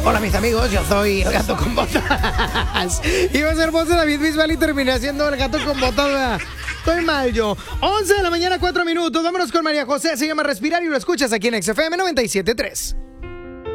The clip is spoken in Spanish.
Hola mis amigos, yo soy el gato con botas. Iba a ser voz de David Bisbal y terminé siendo el gato con botas, ¿verdad? Estoy mal yo. 11 de la mañana, 4 minutos. Vámonos con María José. Se llama Respirar y lo escuchas aquí en XFM 97.3.